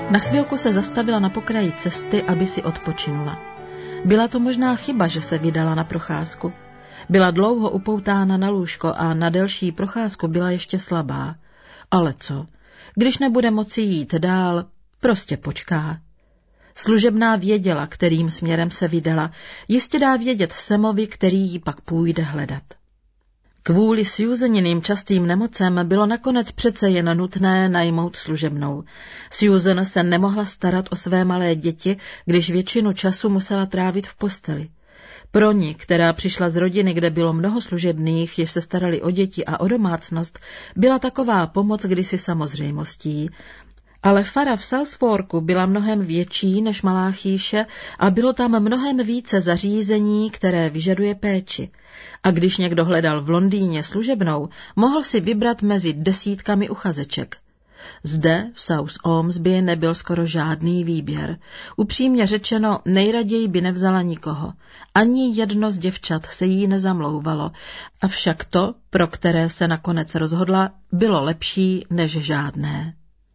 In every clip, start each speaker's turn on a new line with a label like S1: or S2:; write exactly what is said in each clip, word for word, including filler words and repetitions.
S1: Na chvilku se zastavila na pokraji cesty, aby si odpočinula. Byla to možná chyba, že se vydala na procházku. Byla dlouho upoutána na lůžko a na delší procházku byla ještě slabá. Ale co? Když nebude moci jít dál, prostě počká. Služebná věděla, kterým směrem se vydala. Jistě dá vědět Samovi, který ji pak půjde hledat. Kvůli Susaniným častým nemocem bylo nakonec přece jen nutné najmout služebnou. Susan se nemohla starat o své malé děti, když většinu času musela trávit v posteli. Pro ní, která přišla z rodiny, kde bylo mnoho služebných, jež se starali o děti a o domácnost, byla taková pomoc kdysi samozřejmostí. Ale fara v Southwarku byla mnohem větší než Malá Chýše a bylo tam mnohem více zařízení, které vyžaduje péči. A když někdo hledal v Londýně služebnou, mohl si vybrat mezi desítkami uchazeček. Zde, v South Ormsby, nebyl skoro žádný výběr. Upřímně řečeno, nejraději by nevzala nikoho. Ani jedno z děvčat se jí nezamlouvalo, avšak to, pro které se nakonec rozhodla, bylo lepší než žádné.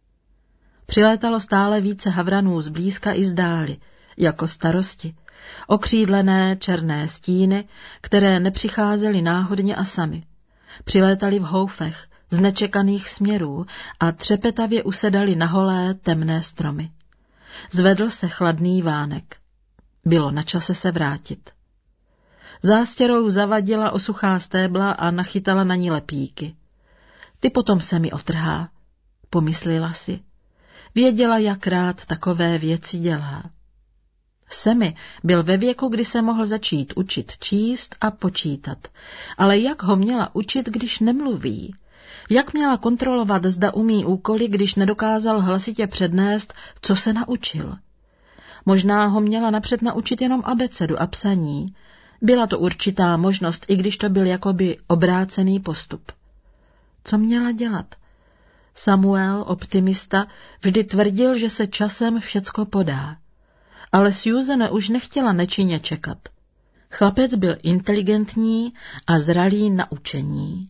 S1: Přilétalo stále více havranů zblízka i zdáli, jako starosti, okřídlené černé stíny, které nepřicházely náhodně a sami. Přilétali v houfech, z nečekaných směrů a třepetavě usedali na holé temné stromy. Zvedl se chladný vánek. Bylo na čase se vrátit. Zástěrou zavadila o suchá stébla a nachytala na ní lepíky. Ty potom se mi otrhá, pomyslela si. Věděla, jak rád takové věci dělá. Semi byl ve věku, kdy se mohl začít učit číst a počítat, ale jak ho měla učit, když nemluví? Jak měla kontrolovat, zda umí úkoly, když nedokázal hlasitě přednést, co se naučil? Možná ho měla napřed naučit jenom abecedu a psaní. Byla to určitá možnost, i když to byl jakoby obrácený postup. Co měla dělat? Samuel, optimista, vždy tvrdil, že se časem všecko podá. Ale Susan už nechtěla nečinně čekat. Chlapec byl inteligentní a zralý na učení.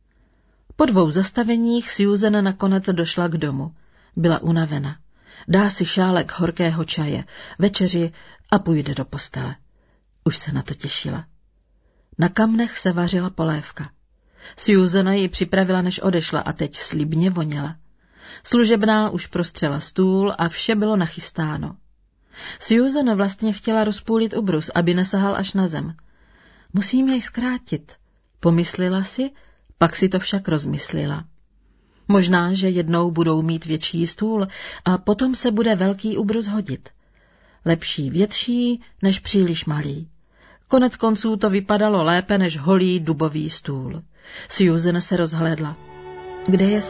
S1: Po dvou zastaveních Susan nakonec došla k domu. Byla unavena. Dá si šálek horkého čaje, večeři a půjde do postele. Už se na to těšila. Na kamnech se vařila polévka. Susan ji připravila, než odešla, a teď slibně voněla. Služebná už prostřela stůl a vše bylo nachystáno. Susan vlastně chtěla rozpůlit ubrus, aby nesahal až na zem. Musím jej zkrátit, pomyslela si, pak si to však rozmyslela. Možná, že jednou budou mít větší stůl a potom se bude velký ubrus hodit. Lepší větší než příliš malý. Konec konců to vypadalo lépe než holý dubový stůl. Susan se rozhlédla. Kde je